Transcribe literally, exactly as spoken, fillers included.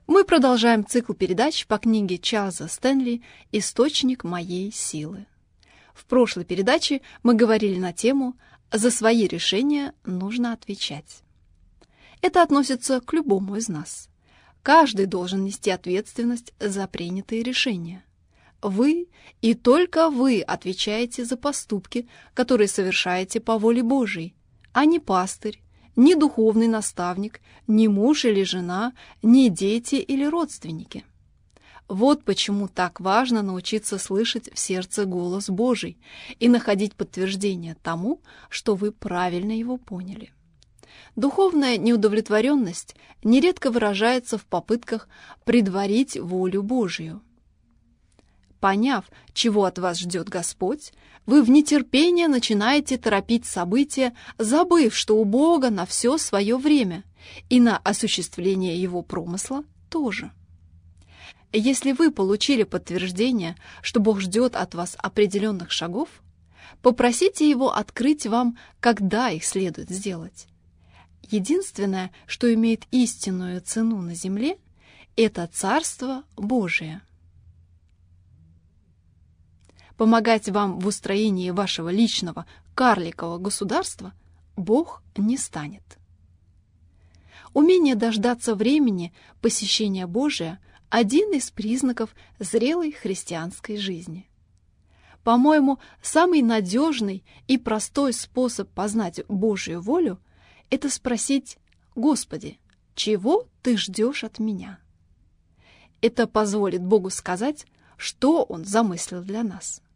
Мы продолжаем цикл передач по книге Чарльза Стэнли «Источник моей силы». В прошлой передаче мы говорили на тему «За свои решения нужно отвечать». Это относится к любому из нас. Каждый должен нести ответственность за принятые решения. Вы и только вы отвечаете за поступки, которые совершаете по воле Божией, а не пастырь, ни духовный наставник, ни муж или жена, ни дети или родственники. Вот почему так важно научиться слышать в сердце голос Божий и находить подтверждение тому, что вы правильно его поняли. Духовная неудовлетворенность нередко выражается в попытках предварить волю Божию. Поняв, чего от вас ждет Господь, вы в нетерпении начинаете торопить события, забыв, что у Бога на все свое время, и на осуществление Его промысла тоже. Если вы получили подтверждение, что Бог ждет от вас определенных шагов, попросите Его открыть вам, когда их следует сделать. Единственное, что имеет истинную цену на земле, это Царство Божие. Помогать вам в устроении вашего личного карликового государства Бог не станет. Умение дождаться времени посещения Божия – один из признаков зрелой христианской жизни. По-моему, самый надежный и простой способ познать Божью волю – это спросить: «Господи, чего Ты ждешь от меня?» Это позволит Богу сказать, что Он замыслил для нас.